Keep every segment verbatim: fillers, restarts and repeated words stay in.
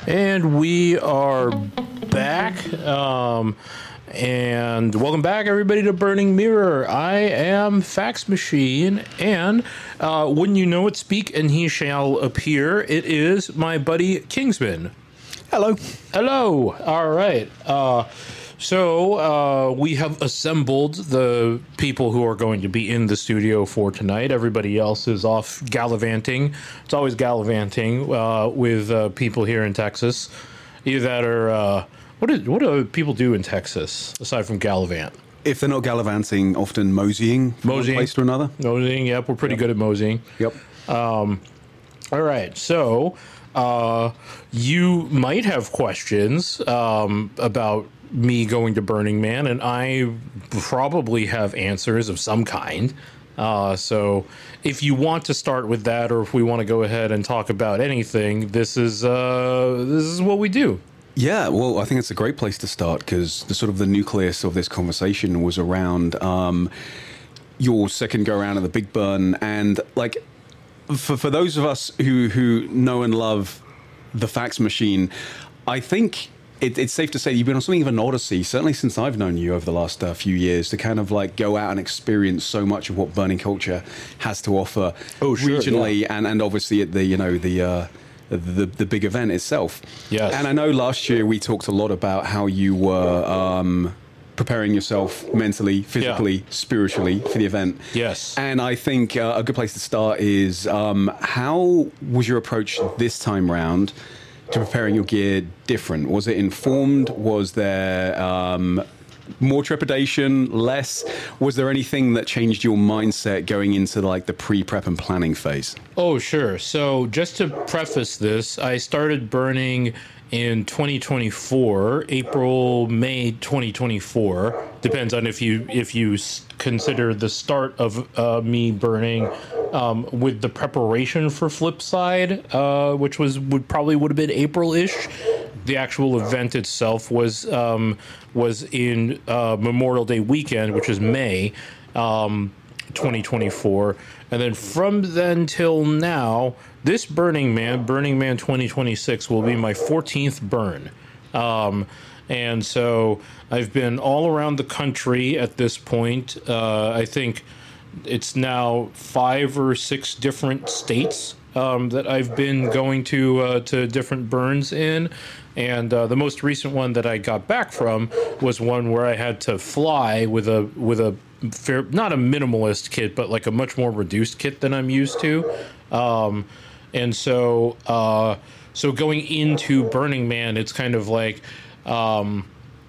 And we are back. Um, and welcome back, everybody, to Burning Mirror. I am Fax Machine, and uh, wouldn't you know it, speak and he shall appear. It is my buddy Kingsman. Hello. Hello. All right. Uh, so uh, we have assembled the people who are going to be in the studio for tonight. Everybody else is off gallivanting. It's always gallivanting uh, with uh, people here in Texas. Either that or uh, what do what do people do in Texas aside from gallivant? If they're not gallivanting, often moseying from Moseying. one place to another. Moseying. Yep, we're pretty Yep. good at moseying. Yep. Um, all right, so uh, you might have questions um, about me going to Burning Man, and I probably have answers of some kind. Uh, so if you want to start with that, or if we want to go ahead and talk about anything, this is uh, this is what we do. Yeah, well, I think it's a great place to start because the sort of the nucleus of this conversation was around um, your second go around of the Big Burn, and like for for those of us who who know and love the Fax Machine, I think it, it's safe to say you've been on something of an odyssey, certainly since I've known you over the last uh, few years, to kind of like go out and experience so much of what burning culture has to offer Oh, sure, regionally, yeah. and and obviously at the you know the. Uh, The, the big event itself. Yes. And I know last year we talked a lot about how you were um, preparing yourself mentally, physically, Yeah. spiritually for the event. Yes. And I think uh, a good place to start is um, how was your approach this time round to preparing your gear different? Was it informed? Was there um, more trepidation, less? Was there anything that changed your mindset going into like the pre-prep and planning phase? Oh, sure. So just to preface this, I started burning in twenty twenty-four, April, May twenty twenty-four. Depends on if you if you s- consider the start of uh, me burning um, with the preparation for Flipside, uh, which was would probably would have been April-ish. The actual event itself was um, was in uh, Memorial Day weekend, which is May um, twenty twenty-four, and then from then till now, this Burning Man, Burning Man twenty twenty-six, will be my fourteenth burn. Um, and so I've been all around the country at this point. Uh, I think it's now five or six different states um, that I've been going to uh, to different burns in. And uh, the most recent one that I got back from was one where I had to fly with a with a fair, not a minimalist kit, but like a much more reduced kit than I'm used to. Um, and so uh, so going into Burning Man, it's kind of like um,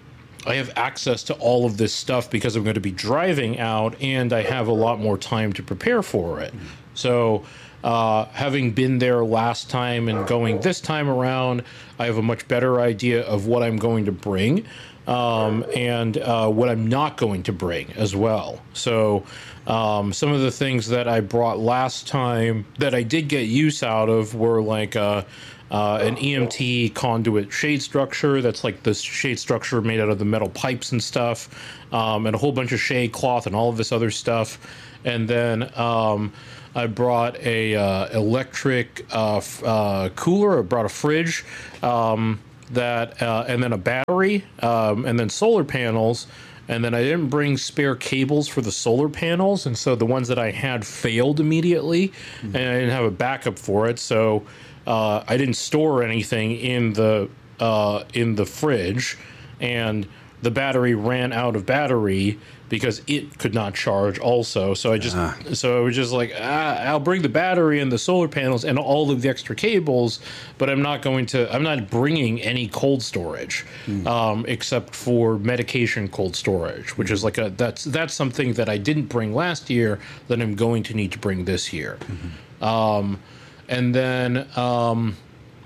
I have access to all of this stuff because I'm going to be driving out, and I have a lot more time to prepare for it. So. Uh, having been there last time and going this time around, I have a much better idea of what I'm going to bring um, and uh, what I'm not going to bring as well. So um, some of the things that I brought last time that I did get use out of were like uh, uh, an E M T conduit shade structure that's like this shade structure made out of the metal pipes and stuff, um, and a whole bunch of shade cloth and all of this other stuff. And then um, I brought a uh, electric uh, f- uh, cooler. I brought a fridge, um, that, uh, and then a battery, um, and then solar panels. And then I didn't bring spare cables for the solar panels, and so the ones that I had failed immediately, mm-hmm. and I didn't have a backup for it. So uh, I didn't store anything in the uh, in the fridge, and the battery ran out of battery because it could not charge also. So I just, ah. so I was just like, ah, I'll bring the battery and the solar panels and all of the extra cables, but I'm not going to, I'm not bringing any cold storage, mm. um, except for medication cold storage, which is like a, that's, that's something that I didn't bring last year that I'm going to need to bring this year. Mm-hmm. Um, and then, um,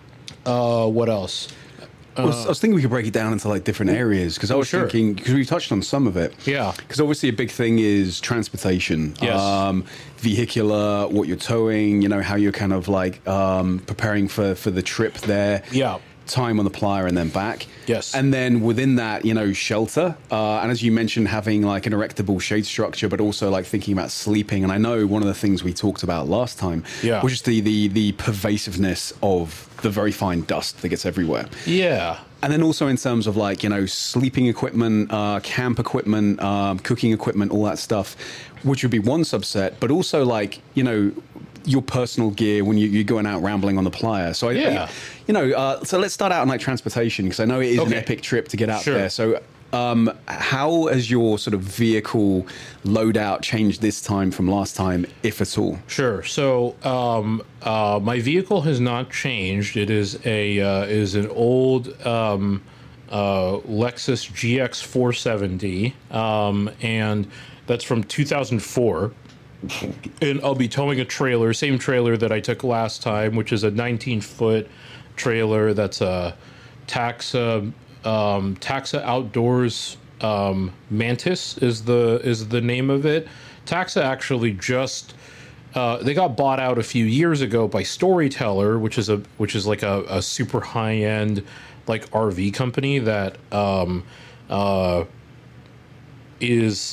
uh, what else? Well, I was thinking we could break it down into like different areas because I was sure. thinking because we touched on some of it. Yeah. Because obviously a big thing is transportation. Yes. Um, vehicular, what you're towing. You know how you're kind of like um, preparing for for the trip there. Yeah. time on the playa and then back. Yes. And then within that, you know, shelter. Uh, and as you mentioned, having like an erectable shade structure, but also like thinking about sleeping. And I know one of the things we talked about last time yeah. was just the, the, the pervasiveness of the very fine dust that gets everywhere. Yeah. And then also in terms of like, you know, sleeping equipment, uh, camp equipment, um, cooking equipment, all that stuff, which would be one subset, but also like, you know, your personal gear when you, you're going out rambling on the playa. So, I, yeah. I, you know, uh, so let's start out on like transportation, because I know it is okay. an epic trip to get out sure. there. So um, how has your sort of vehicle loadout changed this time from last time, if at all? Sure. So um, uh, my vehicle has not changed. It is a uh, is an old um, uh, Lexus G X four seventy, um, and that's from two thousand four. And I'll be towing a trailer, same trailer that I took last time, which is a nineteen foot trailer. That's a Taxa um, Taxa Outdoors um, Mantis is the is the name of it. Taxa actually just uh, they got bought out a few years ago by Storyteller, which is a which is like a, a super high end like R V company that um, uh, is.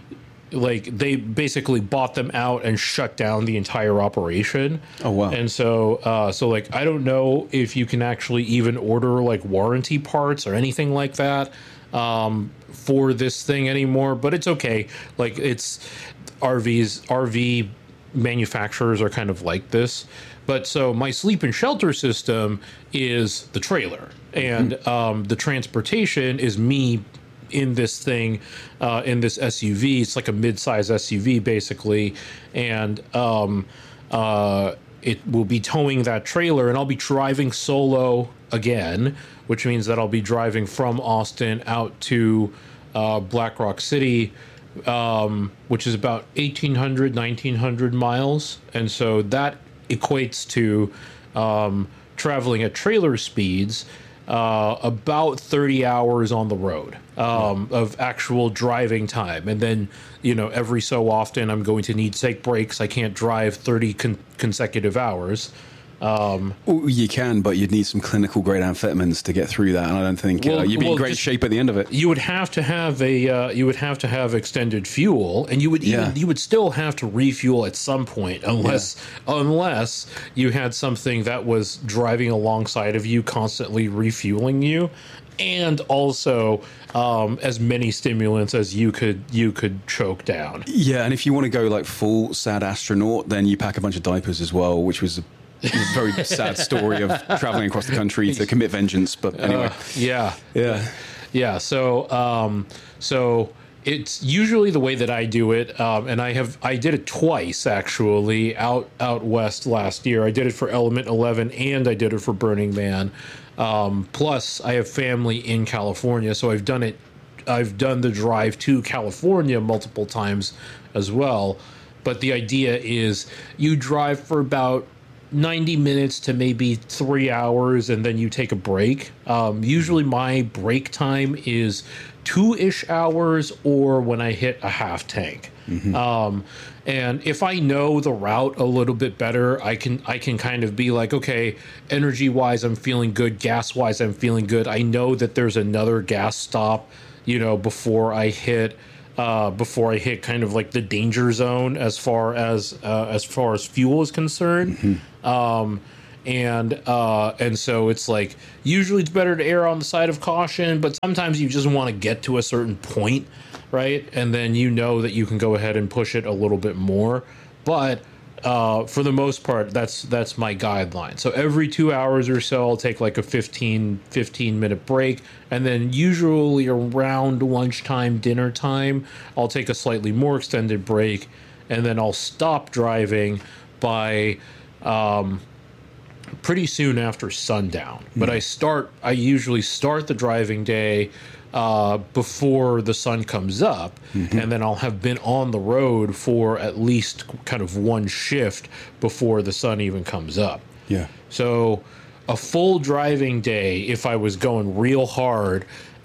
Like they basically bought them out and shut down the entire operation. Oh wow! And so, uh, so like I don't know if you can actually even order like warranty parts or anything like that um, for this thing anymore. But it's okay. Like it's R Vs, R V manufacturers are kind of like this. But so my sleep and shelter system is the trailer, and mm-hmm. um, the transportation is me. In this thing, uh, in this S U V. It's like a mid-size S U V basically, and um, uh, it will be towing that trailer, and I'll be driving solo again, which means that I'll be driving from Austin out to uh, Black Rock City, um, which is about eighteen hundred, nineteen hundred miles, and so that equates to um, traveling at trailer speeds. Uh, about thirty hours on the road um, yeah. of actual driving time. And then, you know, every so often I'm going to need to take breaks. I can't drive thirty con- consecutive hours. Um, well, you can, but you'd need some clinical grade amphetamines to get through that. And I don't think well, uh, you'd be well, in great shape at the end of it. You would have to have a, uh, you would have to have extended fuel, and you would even, yeah. you would still have to refuel at some point, unless, yeah. unless you had something that was driving alongside of you, constantly refueling you, and also um, as many stimulants as you could you could choke down. Yeah, and if you want to go like full sad astronaut, then you pack a bunch of diapers as well, which was a It's a very sad story of traveling across the country to commit vengeance. But anyway, uh, yeah, yeah, yeah. So, um, so it's usually the way that I do it, um, and I have I did it twice actually out out west last year. I did it for Element eleven and I did it for Burning Man. Um, plus, I have family in California, so I've done it. I've done the drive to California multiple times as well. But the idea is you drive for about ninety minutes to maybe three hours, and then you take a break. Um, usually my break time is two-ish hours or when I hit a half tank. Mm-hmm. Um, and if I know the route a little bit better, I can I can kind of be like, okay, energy-wise, I'm feeling good. Gas-wise, I'm feeling good. I know that there's another gas stop, you know, before I hit Uh, before I hit kind of like the danger zone as far as uh, as far as fuel is concerned. Mm-hmm. Um, and uh, and so it's like usually it's better to err on the side of caution, but sometimes you just want to get to a certain point, right? And then you know that you can go ahead and push it a little bit more. But uh, for the most part, that's that's my guideline. So every two hours or so, I'll take like a fifteen, fifteen minute break. And then usually around lunchtime, dinner time, I'll take a slightly more extended break. And then I'll stop driving by um, pretty soon after sundown. Mm. But I start, I usually start the driving day uh, before the sun comes up, mm-hmm. and then I'll have been on the road for at least kind of one shift before the sun even comes up. Yeah. So a full driving day, if I was going real hard,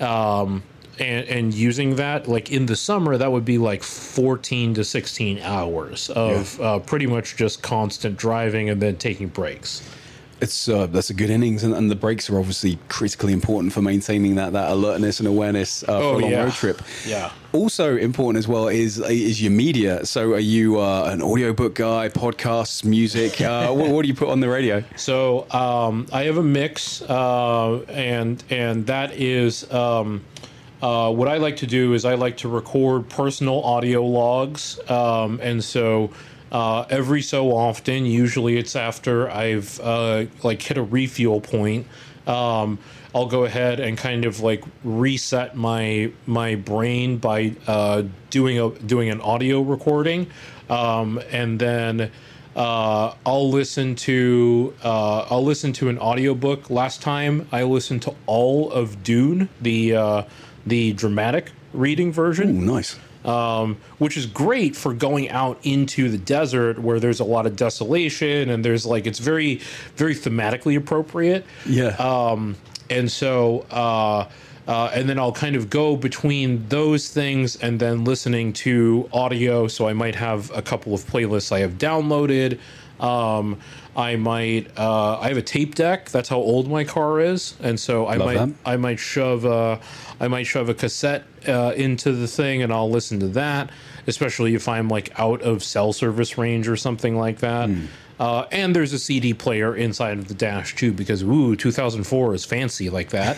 um, and, and using that, like in the summer, that would be like fourteen to sixteen hours of yeah. uh, pretty much just constant driving and then taking breaks. It's uh, that's a good innings, and, and the breaks are obviously critically important for maintaining that that alertness and awareness uh, for Oh, a long yeah. road trip. Yeah. Also important as well is is your media. So are you uh, an audiobook guy, podcasts, music? Uh, what, what do you put on the radio? So um, I have a mix, uh, and and that is um, uh, what I like to do is I like to record personal audio logs, um, and so uh, every so often, usually it's after I've uh, like hit a refuel point. Um, I'll go ahead and kind of like reset my my brain by uh, doing a doing an audio recording, um, and then uh, I'll listen to uh, I'll listen to an audiobook. Last time I listened to all of Dune, the uh, the dramatic reading version. Ooh, nice. Um, which is great for going out into the desert where there's a lot of desolation and there's like it's very very thematically appropriate. Yeah. Um, and so, uh, uh, and then I'll kind of go between those things and then listening to audio. So I might have a couple of playlists I have downloaded. Um, I might, uh, I have a tape deck. That's how old my car is. And so I Love might, that. I might shove a, I might shove a cassette, uh, into the thing and I'll listen to that, especially if I'm like out of cell service range or something like that. Mm. Uh, and there's a C D player inside of the dash too, because ooh, two thousand four is fancy like that.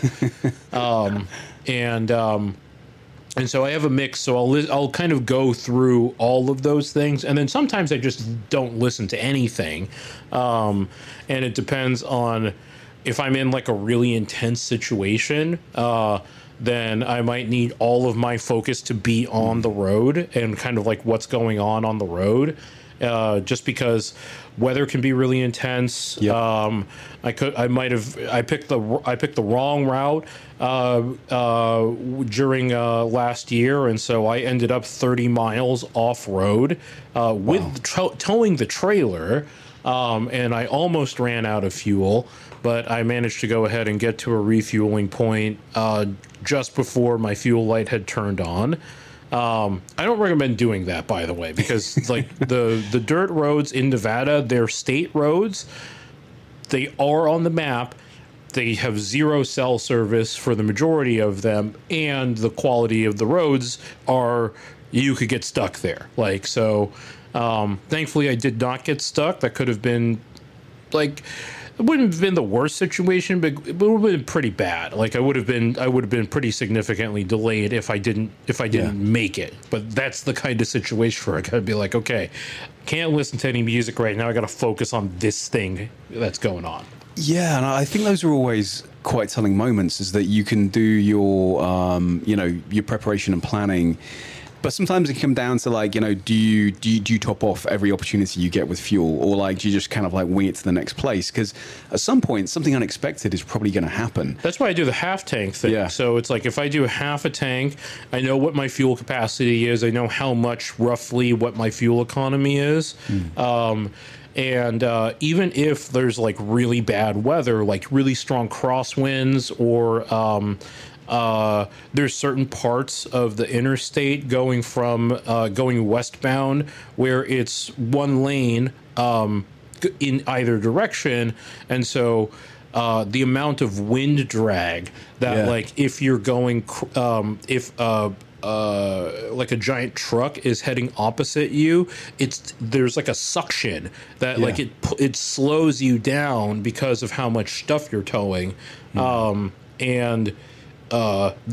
um, and um, and so I have a mix. So I'll li- I'll kind of go through all of those things, and then sometimes I just don't listen to anything, um, and it depends on if I'm in like a really intense situation. Uh, then I might need all of my focus to be on the road and kind of like what's going on on the road. Uh, just because weather can be really intense. Yep. Um, I could, I might have, I picked the, I picked the wrong route uh, uh, during uh, last year, and so I ended up thirty miles off road uh, with Wow. tow- towing the trailer, um, and I almost ran out of fuel, but I managed to go ahead and get to a refueling point uh, just before my fuel light had turned on. Um, I don't recommend doing that, by the way, because like the the dirt roads in Nevada, they're state roads. They are on the map. They have zero cell service for the majority of them, and the quality of the roads are you could get stuck there. Like so, um, thankfully, I did not get stuck. That could have been like. It wouldn't have been the worst situation, but it would have been pretty bad. Like I would have been, I would have been pretty significantly delayed if I didn't, if I didn't Yeah. make it. But that's the kind of situation where I gotta be like, okay, can't listen to any music right now. I gotta focus on this thing that's going on. Yeah, and I think those are always quite telling moments. Is that you can do your, um, you know, your preparation and planning, but sometimes it can come down to like, you know, do you do you, do you top off every opportunity you get with fuel, or like do you just kind of like wing it to the next place? Because at some point, something unexpected is probably going to happen. That's why I do the half tank thing. Yeah. So it's like if I do half a tank, I know what my fuel capacity is. I know how much roughly what my fuel economy is. Um, and uh, even if there's like really bad weather, like really strong crosswinds, or um, uh, there's certain parts of the interstate going from uh, going westbound where it's one lane um, g- in either direction, and so. Uh, the amount of wind drag that, Yeah. like, if you're going, cr- um, if uh, uh, like a giant truck is heading opposite you, it's there's like a suction that, Yeah. like, it pu- it slows you down because of how much stuff you're towing, um, and uh,